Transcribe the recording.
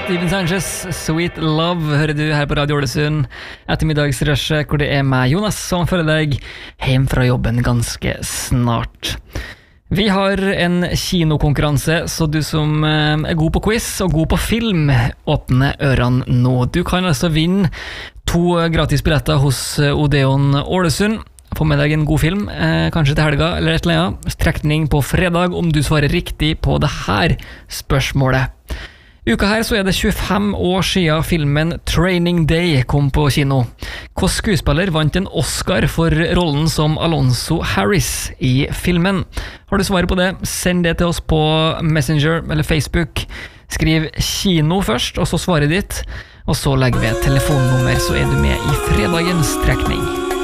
Steven Sanchez, Sweet Love, hører du her på Radio Ålesund. Ettermiddagsrushet, hvor det meg, Jonas, som følger deg hjem fra jobben ganske snart. Vi har en kinokonkurranse, så du som god på quiz og god på film, åpne ørene nå. Du kan altså vinne 2 gratisbilletter hos Odeon Ålesund. Få med deg en god film, kanskje til helga eller et eller annet. Trekning på fredag om du svarer riktig på det her spørsmålet. Uka her så det 25 år siden filmen Training Day kom på kino. Hvilken skuespiller vant en Oscar for rollen som Alonzo Harris i filmen? Har du svaret på det, send det til oss på Messenger eller Facebook. Skriv kino først, og så svaret ditt. Og så legger vi et telefonnummer, så du med i fredagens trekning.